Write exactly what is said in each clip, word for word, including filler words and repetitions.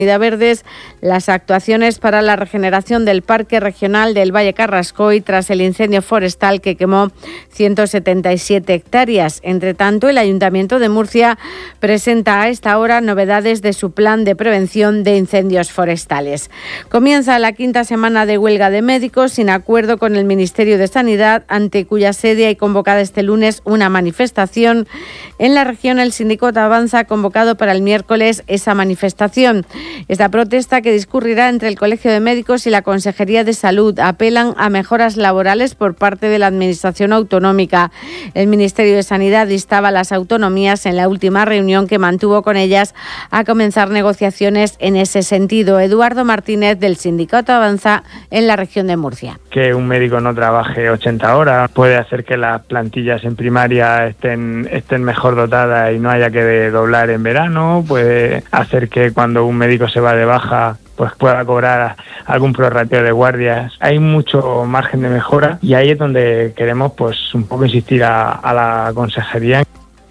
Verdes las actuaciones para la regeneración del Parque Regional del Valle Carrascoy tras el incendio forestal que quemó ciento setenta y siete hectáreas. Entre tanto, el Ayuntamiento de Murcia presenta a esta hora novedades de su plan de prevención de incendios forestales. Comienza la quinta semana de huelga de médicos sin acuerdo con el Ministerio de Sanidad, ante cuya sede hay convocada este lunes una manifestación. En la región, el sindicato Avanza ha convocado para el miércoles esa manifestación. Esta protesta, que discurrirá entre el Colegio de Médicos y la Consejería de Salud, apelan a mejoras laborales por parte de la Administración autonómica. El Ministerio de Sanidad instaba a las autonomías en la última reunión que mantuvo con ellas a comenzar negociaciones en ese sentido. Eduardo Martínez, del sindicato Avanza en la región de Murcia. Que un médico no trabaje ochenta horas puede hacer que las plantillas en primaria estén, estén mejor dotadas y no haya que doblar en verano, puede hacer que cuando un médico se va de baja pues pueda cobrar algún prorrateo de guardias. Hay mucho margen de mejora y ahí es donde queremos pues un poco insistir a, a la consejería.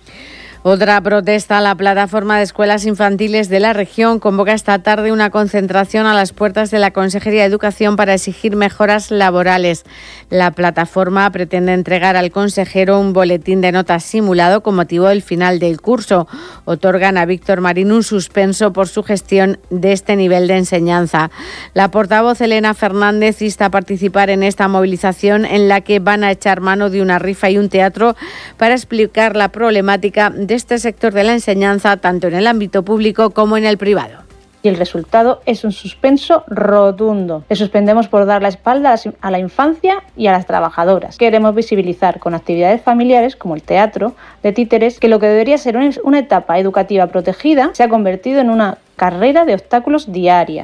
Otra protesta. La plataforma de escuelas infantiles de la región convoca esta tarde una concentración a las puertas de la Consejería de Educación para exigir mejoras laborales. La plataforma pretende entregar al consejero un boletín de notas simulado con motivo del final del curso. Otorgan a Víctor Marín un suspenso por su gestión de este nivel de enseñanza. La portavoz Elena Fernández insta a participar en esta movilización, en la que van a echar mano de una rifa y un teatro para explicar la problemática de este sector de la enseñanza, tanto en el ámbito público como en el privado. Y el resultado es un suspenso rotundo. Le suspendemos por dar la espalda a la infancia y a las trabajadoras. Queremos visibilizar con actividades familiares, como el teatro de títeres, que lo que debería ser una etapa educativa protegida se ha convertido en una carrera de obstáculos diaria.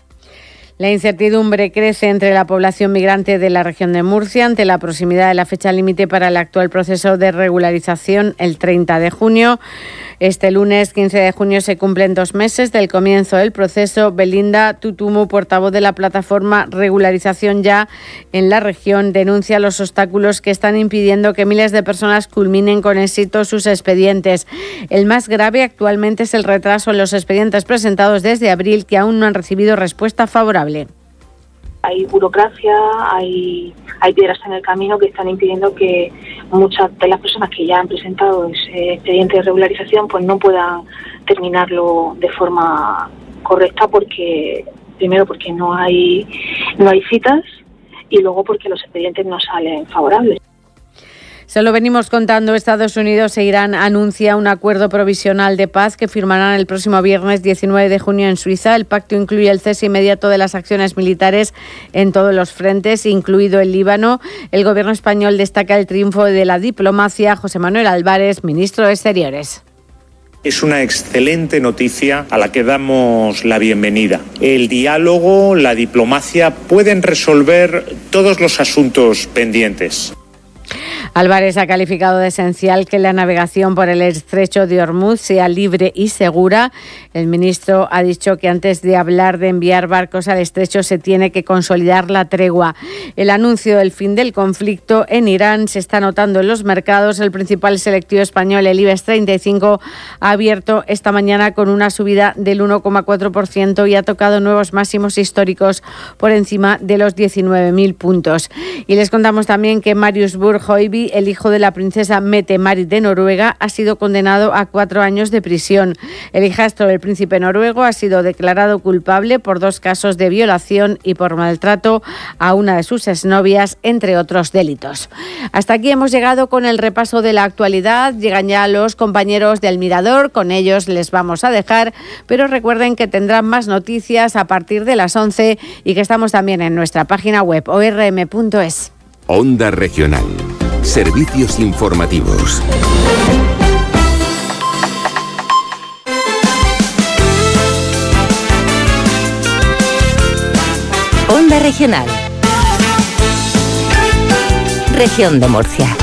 La incertidumbre crece entre la población migrante de la región de Murcia ante la proximidad de la fecha límite para el actual proceso de regularización, el treinta de junio. Este lunes, quince de junio, se cumplen dos meses del comienzo del proceso. Belinda Tutumu, portavoz de la plataforma Regularización Ya en la región, denuncia los obstáculos que están impidiendo que miles de personas culminen con éxito sus expedientes. El más grave actualmente es el retraso en los expedientes presentados desde abril, que aún no han recibido respuesta favorable. Hay burocracia, hay, hay piedras en el camino que están impidiendo que muchas de las personas que ya han presentado ese expediente de regularización pues no puedan terminarlo de forma correcta, porque primero porque no hay no hay citas y luego porque los expedientes no salen favorables. Se lo venimos contando. Estados Unidos e Irán anuncia un acuerdo provisional de paz que firmarán el próximo viernes diecinueve de junio en Suiza. El pacto incluye el cese inmediato de las acciones militares en todos los frentes, incluido el Líbano. El gobierno español destaca el triunfo de la diplomacia. José Manuel Álvarez, ministro de Exteriores. Es una excelente noticia a la que damos la bienvenida. El diálogo, la diplomacia pueden resolver todos los asuntos pendientes. Álvarez ha calificado de esencial que la navegación por el estrecho de Hormuz sea libre y segura. El ministro ha dicho que antes de hablar de enviar barcos al estrecho se tiene que consolidar la tregua. El anuncio del fin del conflicto en Irán se está notando en los mercados. El principal selectivo español, el IBEX treinta y cinco, ha abierto esta mañana con una subida del uno coma cuatro por ciento y ha tocado nuevos máximos históricos por encima de los diecinueve mil puntos. Y les contamos también que Marius Burg Høiby, el hijo de la princesa Mette-Marit de Noruega, ha sido condenado a cuatro años de prisión. El hijastro del príncipe noruego ha sido declarado culpable por dos casos de violación y por maltrato a una de sus exnovias, entre otros delitos. Hasta aquí hemos llegado con el repaso de la actualidad. Llegan ya los compañeros del Mirador, con ellos les vamos a dejar, pero recuerden que tendrán más noticias a partir de las once y que estamos también en nuestra página web o r m punto es. Onda Regional. Servicios informativos. Onda Regional. Región de Murcia.